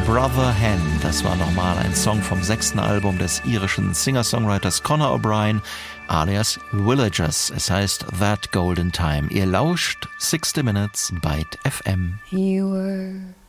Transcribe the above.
Brother Hen, das war nochmal ein Song vom 6. Album des irischen Singer-Songwriters Conor O'Brien, alias Villagers. Es heißt That Golden Time. Ihr lauscht 60 Minutes Byte FM. You were